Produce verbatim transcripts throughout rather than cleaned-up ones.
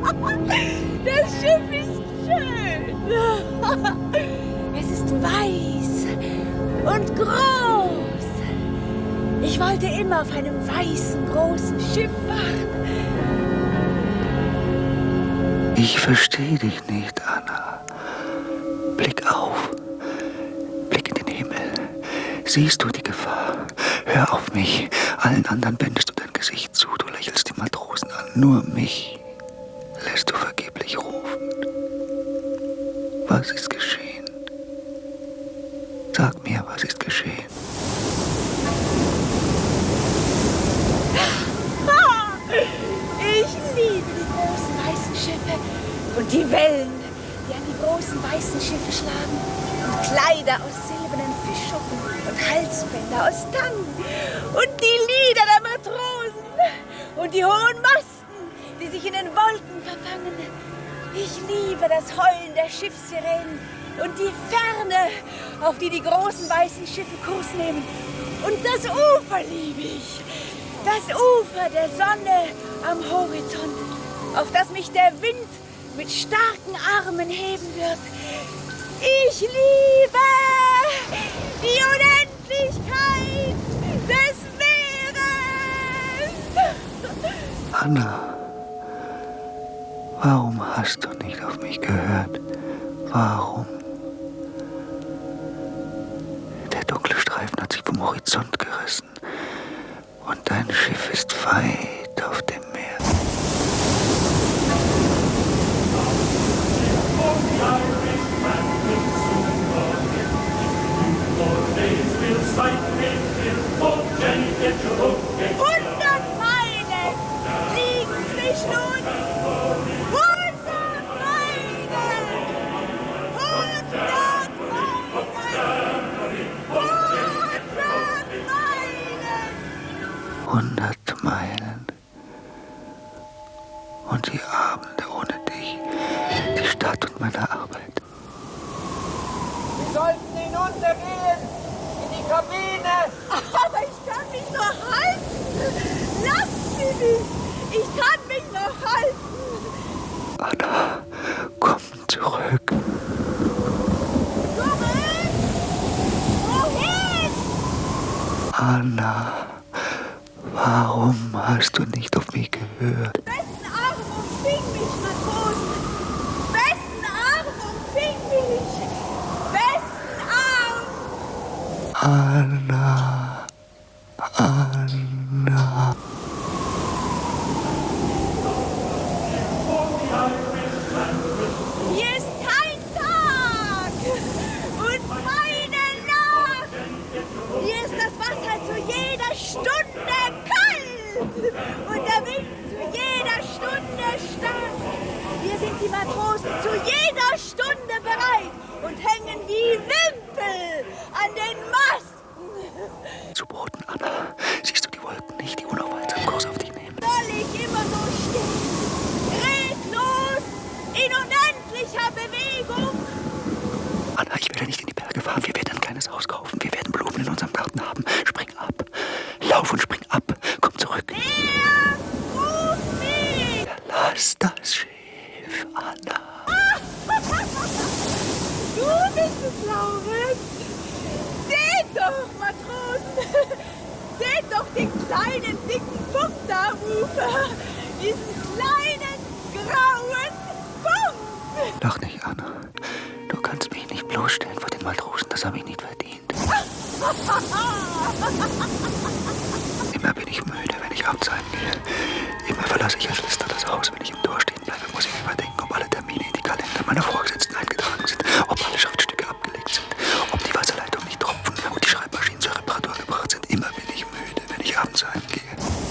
Das Schiff ist schön. Es ist weiß und groß. Ich wollte immer auf einem weißen, großen Schiff warten. Ich verstehe dich nicht, Anna. Blick auf. Blick in den Himmel. Siehst du die Gefahr? Hör auf mich. Allen anderen wendest du dein Gesicht zu. Du lächelst die Matrosen an. Nur mich lässt du vergeblich rufen. Was ist geschehen? Sag mir, was ist geschehen? Ich liebe die großen weißen Schiffe und die Wellen, die an die großen weißen Schiffe schlagen und Kleider aus silbernen Fischschuppen und Halsbänder aus Tang und die Lieder der Matrosen und die hohen Masten, die sich in den Wolken verfangen. Ich liebe das Heulen der Schiffssirenen und die Ferne, auf die die großen weißen Schiffe Kurs nehmen. Und das Ufer liebe ich. Das Ufer der Sonne am Horizont, auf das mich der Wind mit starken Armen heben wird. Ich liebe die Unendlichkeit des Meeres. Anna, warum hast du nicht auf mich gehört? Warum? Der dunkle Streifen hat sich vom Horizont gerissen. Und dein Schiff ist weit auf dem Meer. Hundert Meilen liegen zwischen uns. Hundert Meilen. Hundert Meilen. Hundert Meilen. Und die Abende ohne dich. Die Stadt und meine Arbeit. Sie sollten hinuntergehen. In die Kabine. Aber ich kann mich noch halten. Lasst sie mich. Ich kann mich noch halten. Anna, komm zurück. Zurück? Wohin? Anna, warum hast du nicht auf mich gehört? Wessen Arm umfing mich, Matrosen? Wessen Arm umfing mich? Wessen Arm? Anna, Anna. Hier ist kein Tag und keine Nacht. Hier ist das Wasser zu jeder Stunde kalt und der Wind zu jeder Stunde stark. Hier sind die Matrosen zu jeder Stunde bereit und hängen wie Wimpel an den Masten. Zu Boden, Anna. Siehst du die Wolken nicht, die unaufhaltsam Kurs auf dich nehmen? Soll ich immer so stehen? Reglos, in unendlicher Bewegung? Anna, ich werde nicht in die Berge fahren. Wir werden ein kleines Haus kaufen. Wir werden Blumen in unserem Garten haben. Spring ab. Lauf und spring ab. Komm zurück. Wer ruft mich? Verlass das Schiff, Anna. Du bist es, Laurenz. Seht doch, Matrosen. Seht doch den kleinen, dicken Punkt da am Ufer. Diesen kleinen, grauen Punkt. Doch nicht, Anna. Du kannst mich nicht bloßstellen vor den Matrosen. Das habe ich nicht verdient. Immer bin ich müde, wenn ich abends heimgehe. Immer verlasse ich als Letzter das Haus. Wenn ich im Tor stehen bleibe, muss ich überdenken, ob alle Termine in die Kalender meiner Vorgesetzten eingetragen sind, ob alle Schriftstücke abgelegt sind, ob die Wasserleitungen nicht tropfen und die Schreibmaschinen zur Reparatur gebracht sind. Immer bin ich müde, wenn ich abends heimgehe.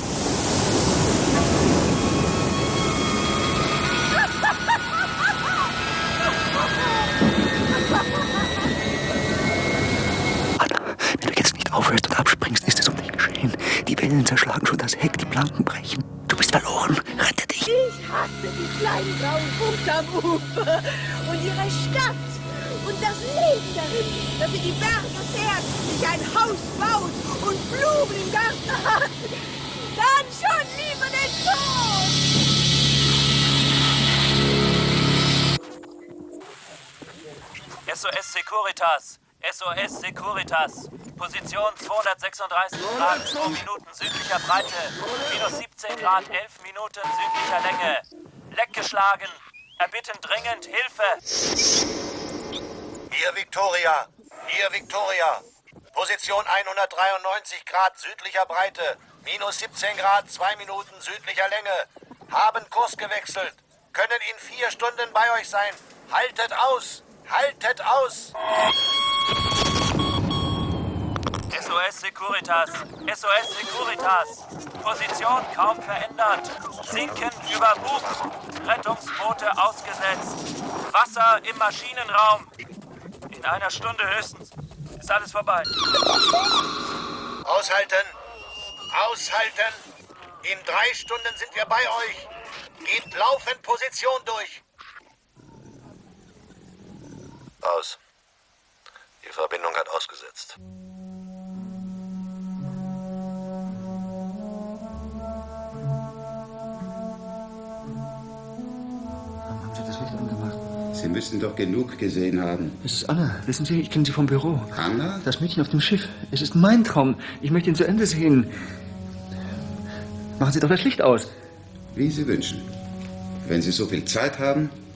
Anna, wenn du jetzt nicht aufhörst und abspringst, ist es um dich geschehen. Die Wellen zerschlagen schon das Heck, die Planken brechen. Du bist verloren. Rette dich. Ich hasse die kleinen grauen Punkte am Ufer und ihre Stadt und das Leben darin, das in die Berge fährt, sich ein Haus baut und Blumen im Garten hat. Dann schon lieber den Tod! S O S Securitas. S O S Securitas. Position zweihundertsechsunddreißig Grad, zwei Minuten südlicher Breite. Minus siebzehn Grad, elf Minuten südlicher Länge. Leck geschlagen. Erbitten dringend Hilfe. Hier Victoria. Hier Victoria. Position hundertdreiundneunzig Grad südlicher Breite. Minus siebzehn Grad, zwei Minuten südlicher Länge. Haben Kurs gewechselt. Können in vier Stunden bei euch sein. Haltet aus. Haltet aus. S O S Securitas. S O S Securitas. Position kaum verändert. Sinken über Bug. Rettungsboote ausgesetzt. Wasser im Maschinenraum. In einer Stunde höchstens ist alles vorbei. Aushalten. Aushalten. In drei Stunden sind wir bei euch. Gebt laufend Position durch. Aus. Die Verbindung hat ausgesetzt. Warum haben Sie das Licht angemacht? Sie müssen doch genug gesehen haben. Es ist Anna. Wissen Sie, ich kenne sie vom Büro. Anna? Das Mädchen auf dem Schiff. Es ist mein Traum. Ich möchte ihn zu Ende sehen. Machen Sie doch das Licht aus. Wie Sie wünschen. Wenn Sie so viel Zeit haben,